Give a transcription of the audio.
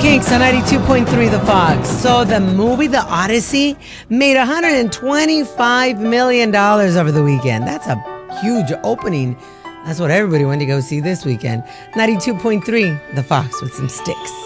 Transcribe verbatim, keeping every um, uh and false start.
Kinks on ninety-two point three The Fox. So the movie The Odyssey made one hundred twenty-five million dollars over the weekend. That's a huge opening. That's what everybody went to go see this weekend. ninety-two point three The Fox with some sticks.